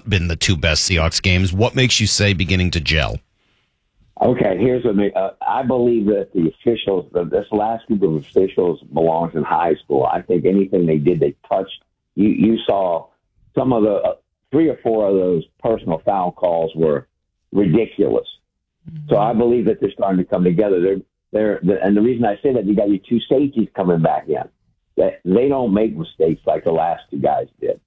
been the two best Seahawks games. What makes you say beginning to gel? Okay, here's what I believe that the officials, this last group of officials belongs in high school. I think anything they did, they touched. You saw some of the 3 or 4 of those personal foul calls were ridiculous. Mm-hmm. So I believe that they're starting to come together. And the reason I say that, you got your 2 safeties coming back in. That they don't make mistakes like the last 2 guys did.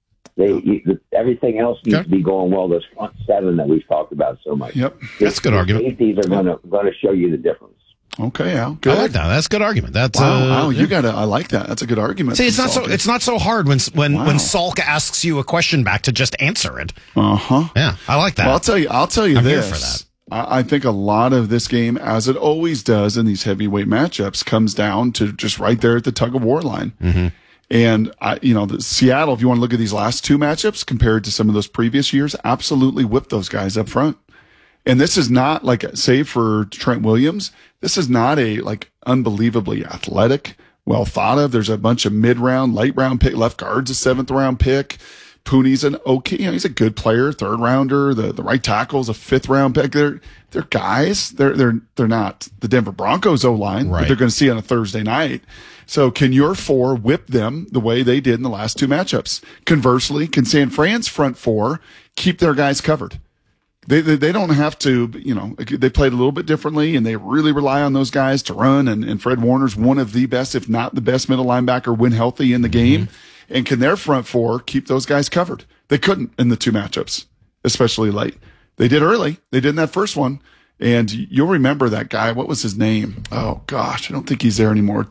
Everything else needs to be going well. Those front 7 that we've talked about so much. Yep, that's a good argument. Safeties are going to show you the difference. Okay, Al. Good. I like that. That's a good argument. That's wow. You got to. I like that. That's a good argument. See, it's not so hard when Salk asks you a question back to just answer it. Yeah, I like that. Well, I'll tell you I'm this. Here for that. I think a lot of this game, as it always does in these heavyweight matchups, comes down to just right there at the tug of war line. Mm-hmm. And, Seattle, if you want to look at these last 2 matchups compared to some of those previous years, absolutely whipped those guys up front. And this is not like, save for Trent Williams, this is not a unbelievably athletic, well thought of. There's a bunch of mid-round, late-round pick. Left guard's a 7th-round pick. Pooney's an okay, he's a good player, 3rd rounder. The right tackle's a 5th-round pick. They're guys. They're not the Denver Broncos O-line, right, that they're going to see on a Thursday night. So can your 4 whip them the way they did in the last 2 matchups? Conversely, can San Fran's front 4 keep their guys covered? They don't have to, they played a little bit differently, and they really rely on those guys to run. And Fred Warner's one of the best, if not the best, middle linebacker when healthy in the game. And can their front 4 keep those guys covered? They couldn't in the 2 matchups, especially late. They did early. They did in that first one. And you'll remember that guy. What was his name? Oh, gosh. I don't think he's there anymore.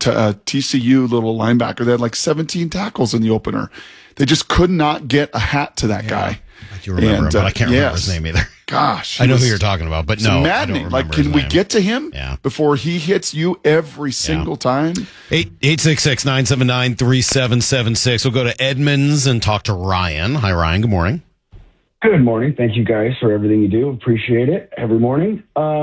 TCU little linebacker. They had 17 tackles in the opener. They just could not get a hat to that guy. You remember him, but I can't remember his name either. Gosh. I know who you're talking about, but no, maddening. I don't remember can we get to him before he hits you every single time? 866-979-3776. We'll go to Edmonds and talk to Ryan. Hi, Ryan. Good morning. Good morning. Thank you guys for everything you do. Appreciate it every morning.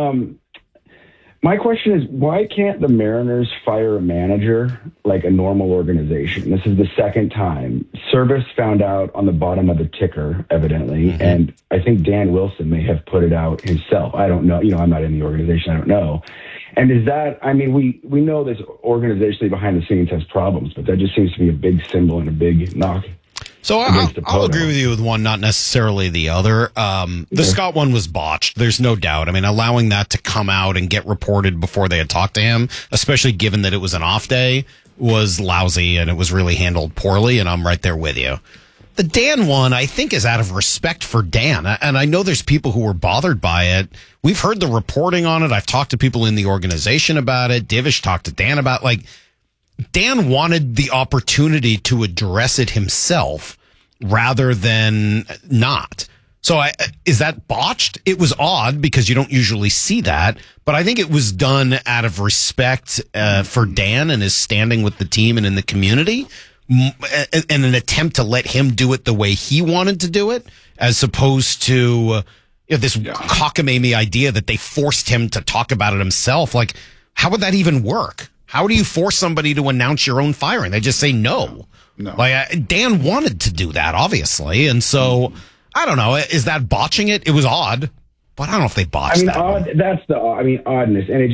My question is, why can't the Mariners fire a manager like a normal organization? This is the 2nd time. Service found out on the bottom of the ticker, evidently, and I think Dan Wilson may have put it out himself. I don't know. I'm not in the organization. I don't know. And is that, we know this organization behind the scenes has problems, but that just seems to be a big symbol and a big knock. So I'll agree with you with one, not necessarily the other. The Scott one was botched. There's no doubt. Allowing that to come out and get reported before they had talked to him, especially given that it was an off day, was lousy and it was really handled poorly. And I'm right there with you. The Dan one, I think, is out of respect for Dan. And I know there's people who were bothered by it. We've heard the reporting on it. I've talked to people in the organization about it. Divish talked to Dan about Dan wanted the opportunity to address it himself rather than not. So is that botched? It was odd because you don't usually see that, but I think it was done out of respect for Dan and his standing with the team and in the community, and an attempt to let him do it the way he wanted to do it, as opposed to this cockamamie idea that they forced him to talk about it himself. How would that even work? How do you force somebody to announce your own firing? They just say no. Dan wanted to do that, obviously. And so, I don't know. Is that botching it? It was odd, but I don't know if they botched that. That's the oddness. And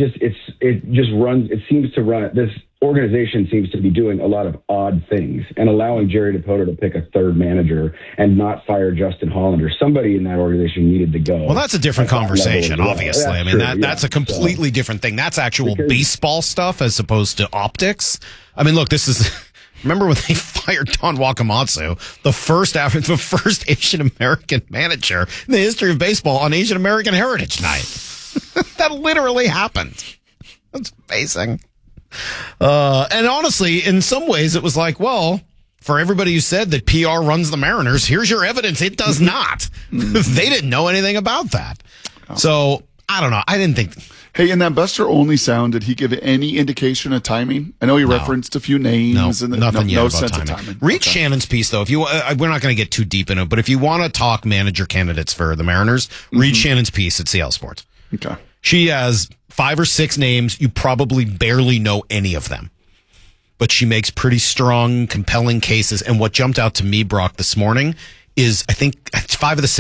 it seems to run, this organization seems to be doing a lot of odd things and allowing Jerry Dipoto to pick a 3rd manager and not fire Justin Hollander. Somebody in that organization needed to go. Well, that's a different conversation, obviously. That's a completely different thing. That's actual baseball stuff as opposed to optics. Look, this is... Remember when they fired Don Wakamatsu, the first Asian American manager in the history of baseball on Asian American Heritage Night? That literally happened. That's amazing. And honestly, in some ways, it was for everybody who said that PR runs the Mariners, here's your evidence. It does not. They didn't know anything about that. So I don't know. I didn't think. Hey, in that Buster Olney sound, did he give any indication of timing? I know he referenced a few names. Nothing yet no about sense timing. of timing. Read Shannon's piece, though. If you, we're not going to get too deep in it, but if you want to talk manager candidates for the Mariners, read Shannon's piece at CL Sports. Okay. She has 5 or 6 names. You probably barely know any of them, but she makes pretty strong, compelling cases. And what jumped out to me, Brock, this morning is I think 5 of the 6